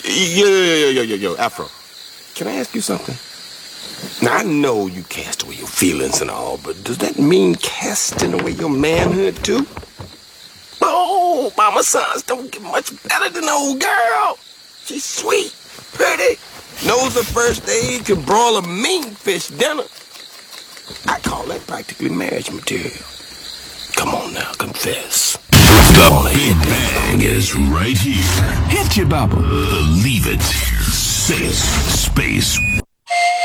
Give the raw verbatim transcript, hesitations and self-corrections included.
Yo, yo, yo, yo, yo, yo, Afro. Can I ask you something? Now, I know you cast away your feelings and all, but does that mean casting away your manhood, too? Oh, mama sons don't get much better than the old girl. She's sweet, pretty, knows the first aid, can broil a mean fish dinner. I call that practically marriage material. Come on now, confess. The Big Bang is right here. Hit you, Bubba. Believe it. Space, space